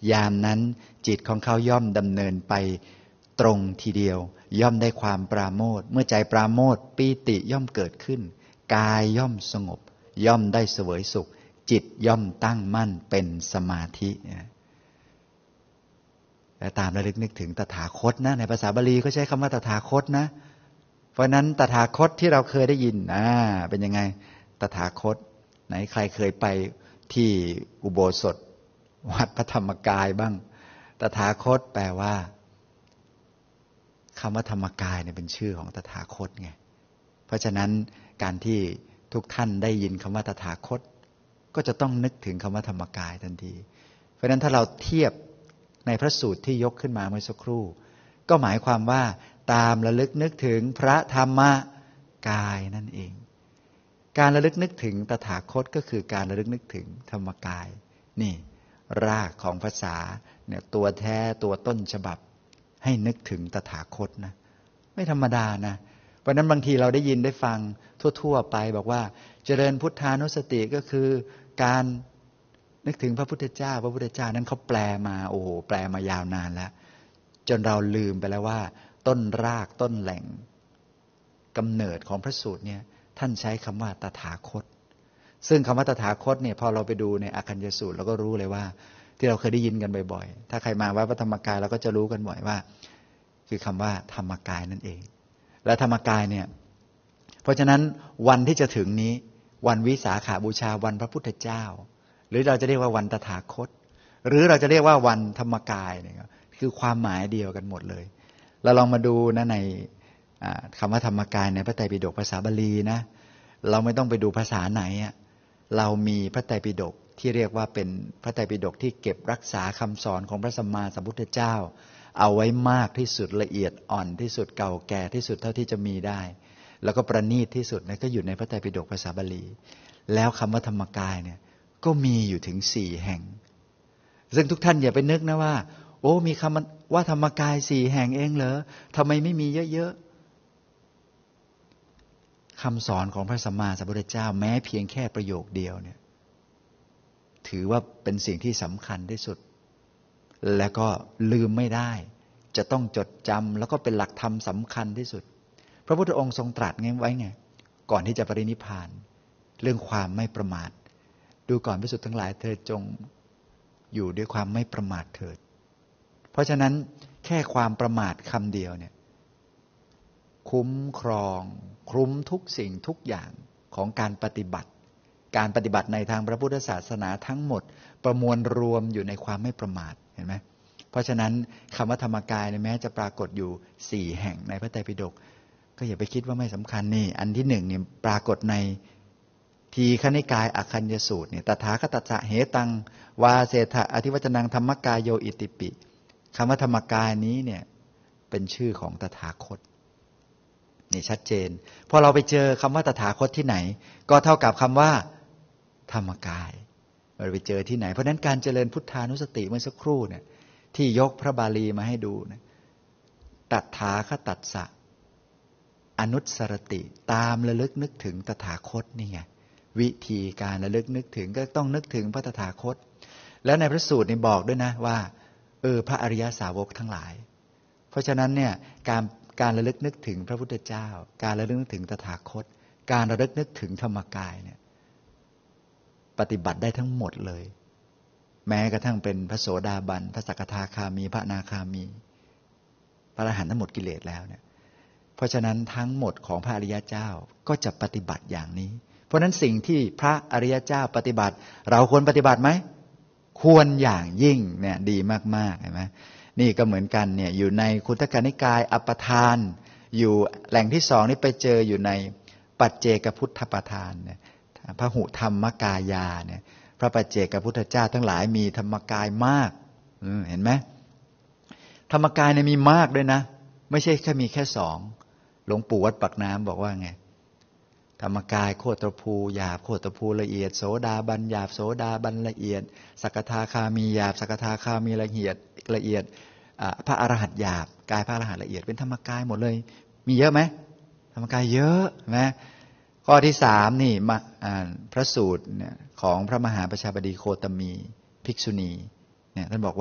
ยามนั้นจิตของเขาย่อมดำเนินไปตรงทีเดียวย่อมได้ความปราโมทย์เมื่อใจปราโมทย์ปีติย่อมเกิดขึ้นกายย่อมสงบย่อมได้เสวยสุขจิตย่อมตั้งมั่นเป็นสมาธิและตามระลึกนึกถึงตถาคตนะในภาษาบาลีก็ใช้คำว่าตถาคตนะเพราะนั้นตถาคตที่เราเคยได้ยินเป็นยังไงตถาคตไหนใครเคยไปที่อุโบสถวัดพระธรรมกายบ้างตถาคตแปลว่าคำว่าธรรมกายเนี่ยเป็นชื่อของตถาคตไงเพราะฉะนั้นการที่ทุกท่านได้ยินคำว่าตถาคตก็จะต้องนึกถึงคำว่าธรรมกายทันทีเพราะฉะนั้นถ้าเราเทียบในพระสูตรที่ยกขึ้นมาเมื่อสักครู่ก็หมายความว่าตามระลึกนึกถึงพระธรรมกายนั่นเองการระลึกนึกถึงตถาคตก็คือการระลึกนึกถึงธรรมกายนี่รากของภาษาเนี่ยตัวแท้ตัวต้นฉบับให้นึกถึงตถาคตนะไม่ธรรมดานะเพราะนั้นบางทีเราได้ยินได้ฟังทั่วๆไปบอกว่าเจริญพุทธานุสติก็คือการนึกถึงพระพุทธเจ้าพระพุทธเจ้านั้นเขาแปลมาโอ้โหแปลมายาวนานแล้วจนเราลืมไปแล้วว่าต้นรากต้นแหล่งกำเนิดของพระสูตรเนี่ยท่านใช้คำว่าตถาคตซึ่งคำว่าตถาคตเนี่ยพอเราไปดูในอาคัญญสูตรเราก็รู้เลยว่าที่เราเคยได้ยินกันบ่อยๆถ้าใครมาวัดพระธรรมกายเราก็จะรู้กันบ่อยว่าคือคำว่าธรรมกายนั่นเองและธรรมกายเนี่ยเพราะฉะนั้นวันที่จะถึงนี้วันวิสาขบูชาวันพระพุทธเจ้าหรือเราจะเรียกว่าวันตถาคตหรือเราจะเรียกว่าวันธรรมกายเนี่ยคือความหมายเดียวกันหมดเลยเราลองมาดูนะในคำว่าธรรมกายในพระไตรปิฎกภาษาบาลีนะเราไม่ต้องไปดูภาษาไหนเรามีพระไตรปิฎกที่เรียกว่าเป็นพระไตรปิฎกที่เก็บรักษาคำสอนของพระสัมมาสัมพุทธเจ้าเอาไว้มากที่สุดละเอียดอ่อนที่สุดเก่าแก่ที่สุดเท่าที่จะมีได้แล้วก็ประณีตที่สุดนะก็อยู่ในพระไตรปิฎกภาษาบาลีแล้วคำว่าธรรมกายเนี่ยก็มีอยู่ถึง4 แห่งซึ่งทุกท่านอย่าไปนึกนะว่าโอ้มีคำว่าธรรมกาย4 แห่งเองเหรอทำไมไม่มีเยอะๆคำสอนของพระสัมมาสัมพุทธเจ้าแม้เพียงแค่ประโยคเดียวเนี่ยถือว่าเป็นสิ่งที่สำคัญที่สุดและก็ลืมไม่ได้จะต้องจดจำแล้วก็เป็นหลักธรรมสำคัญที่สุดพระพุทธองค์ทรงตรัสไว้ไงก่อนที่จะปรินิพพานเรื่องความไม่ประมาทดูก่อนภิกษุทั้งหลายเธอจงอยู่ด้วยความไม่ประมาทเถิดเพราะฉะนั้นแค่ความประมาทคำเดียวเนี่ยคุ้มครองคลุมทุกสิ่งทุกอย่างของการปฏิบัติในทางพระพุทธศาสนาทั้งหมดประมวลรวมอยู่ในความไม่ประมาทเห็นไหมเพราะฉะนั้นคำว่าธรรมกายแม้จะปรากฏอยู่4 แห่งในพระไตรปิฎกก็อย่าไปคิดว่าไม่สำคัญนี่อันที่1เนี่ยปรากฏในทีฆนิกายอาคัญญสูตรเนี่ยตถาคตจะเหตังวาเสถะอธิวัจนังธรรมกายโยอิติปิคำว่าธรรมกายนี้เนี่ยเป็นชื่อของตถาคตนี่ชัดเจนพอเราไปเจอคำว่าตถาคตที่ไหนก็เท่ากับคำว่าธรรมกายเราไปเจอที่ไหนเพราะนั้นการเจริญพุทธานุสติเมื่อสักครู่เนี่ยที่ยกพระบาลีมาให้ดูเนี่ยตถาคตัสสะอนุสรติตามระลึกนึกถึงตถาคตนี่ไงวิธีการระลึกนึกถึงก็ต้องนึกถึงพระตถาคตแล้วในพระสูตรนี่บอกด้วยนะว่าพระอริยสาวกทั้งหลายเพราะฉะนั้นเนี่ยการระลึกนึกถึงพระพุทธเจ้าการระลึกนึกถึงตถาคตการระลึกนึกถึงธรรมกายเนี่ยปฏิบัติได้ทั้งหมดเลยแม้กระทั่งเป็นพระโสดาบันพระสกทาคามีพระอนาคามีพระอรหันต์ทั้งหมดกิเลสแล้วเนี่ยเพราะฉะนั้นทั้งหมดของพระอริยเจ้าก็จะปฏิบัติอย่างนี้เพราะฉะนั้นสิ่งที่พระอริยเจ้าปฏิบัติเราควรปฏิบัติไหมควรอย่างยิ่งเนี่ยดีมากๆเห็นไหมนี่ก็เหมือนกันเนี่ยอยู่ในคุตกนิกายอัปปทานอยู่แหล่งที่2นี่ไปเจออยู่ในปัจเจกพุทธปทานเนี่ยพระหุธรรมกายาเนี่ยพระปัจเจกพุทธเจ้าทั้งหลายมีธรรมกายมากเห็นไหมธรรมกายเนี่ยมีมากด้วยนะไม่ใช่แค่มีแค่2หลวงปู่วัดปากน้ำบอกว่าไงธรรมกายโคตรภูหยาบโคตรภูละเอียดโสดาบันหยาบโสดาบันละเอียดสกทาคามีหยาบสกทาคามีละเอียดพระอรหันต์หยาบกายพระอรหันต์ละเอียดเป็นธรรมกายหมดเลยมีเยอะไหมธรรมกายเยอะนะข้อที่3นี่มาพระสูตรของพระมหาประชาบดีโคตมีภิกษุณีเนี่ยท่านบอกว่า